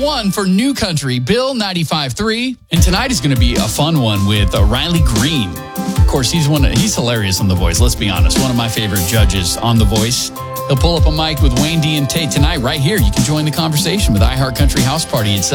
1 for New Country, Bill 95.3. And tonight is going to be a fun one with Riley Green. Of course, he's hilarious on The Voice, let's be honest. One of my favorite judges on The Voice. He'll pull up a mic with Wayne D and Tate tonight right here. You can join the conversation with iHeart Country House Party. It's